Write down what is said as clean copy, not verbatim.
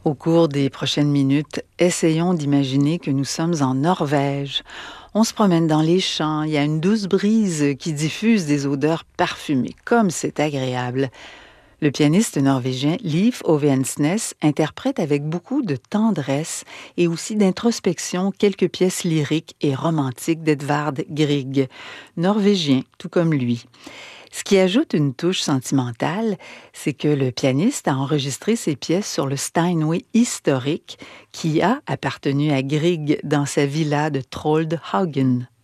Au cours des prochaines minutes, essayons d'imaginer que nous sommes en Norvège. On se promène dans les champs, il y a une douce brise qui diffuse des odeurs parfumées, comme c'est agréable. Le pianiste norvégien Leif Ove Ansnes interprète avec beaucoup de tendresse et aussi d'introspection quelques pièces lyriques et romantiques d'Edvard Grieg, norvégien tout comme lui. Ce qui ajoute une touche sentimentale, c'est que le pianiste a enregistré ses pièces sur le Steinway historique qui a appartenu à Grieg dans sa villa de Troldhagen.